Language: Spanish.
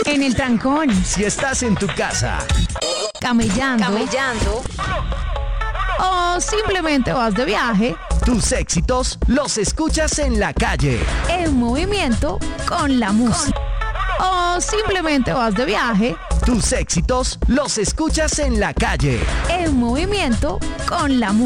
en el trancón, si estás en tu casa, camellando, o simplemente vas de viaje, tus éxitos los escuchas en la calle. en movimiento con la música. O simplemente vas de viaje, Tus éxitos los escuchas en la calle. en movimiento con la música.